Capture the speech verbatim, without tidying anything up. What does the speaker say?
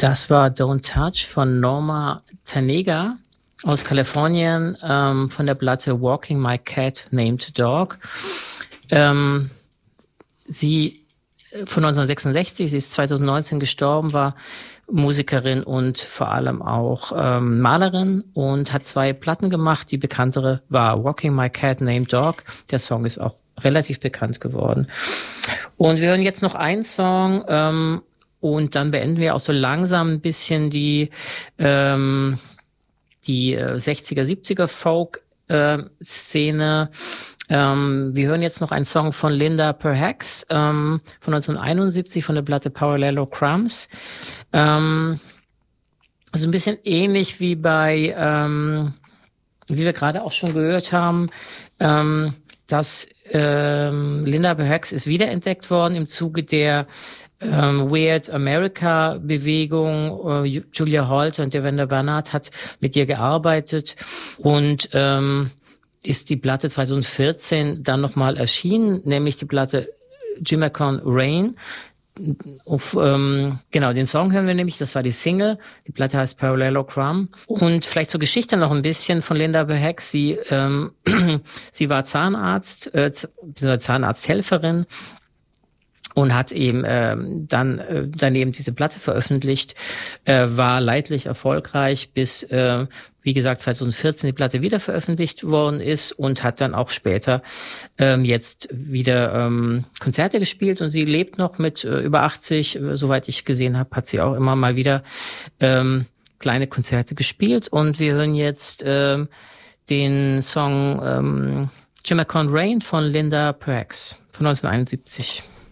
Das war Don't Touch von Norma Tanega aus Kalifornien, ähm, von der Platte Walking My Cat Named Dog. Ähm, sie von neunzehnhundertsechsundsechzig, sie ist zweitausendneunzehn gestorben, war Musikerin und vor allem auch ähm, Malerin und hat zwei Platten gemacht. Die bekanntere war Walking My Cat Named Dog. Der Song ist auch relativ bekannt geworden. Und wir hören jetzt noch einen Song, ähm, und dann beenden wir auch so langsam ein bisschen die ähm, die äh, sechziger, siebziger Folk-Szene. Äh, ähm, wir hören jetzt noch einen Song von Linda Perhacs ähm, von neunzehnhunderteinundsiebzig von der Platte Parallelograms. Ähm, also ein bisschen ähnlich wie bei, ähm, wie wir gerade auch schon gehört haben, ähm, dass ähm, Linda Perhacs ist wiederentdeckt worden im Zuge der Ähm, Weird America Bewegung. Äh, Julia Holter und Devendra Banhart hat mit ihr gearbeitet und ähm, ist die Platte zweitausendvierzehn dann nochmal erschienen, nämlich die Platte Jimacon Rain. Auf, ähm, genau, den Song hören wir nämlich, das war die Single. Die Platte heißt Parallelogram. Und vielleicht zur Geschichte noch ein bisschen von Linda Perhacs. Sie, ähm, sie war Zahnarzt, äh, Zahnarzthelferin. Und hat eben ähm, dann äh, daneben diese Platte veröffentlicht, äh, war leidlich erfolgreich, bis, äh, wie gesagt, zweitausendvierzehn die Platte wieder veröffentlicht worden ist und hat dann auch später ähm, jetzt wieder ähm, Konzerte gespielt. Und sie lebt noch mit äh, über achtzig, äh, soweit ich gesehen habe, hat sie auch immer mal wieder ähm, kleine Konzerte gespielt. Und wir hören jetzt ähm, den Song ähm, Jimacon Rain von Linda Perhacs von neunzehnhunderteinundsiebzig.